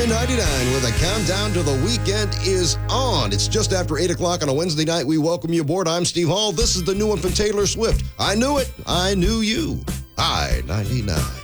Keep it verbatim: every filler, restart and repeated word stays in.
J ninety-nine, where the countdown to the weekend is on. It's just after eight o'clock on a Wednesday night. We welcome you aboard. I'm Steve Hall. This is the new one from Taylor Swift. I knew it. I knew you. I ninety-nine.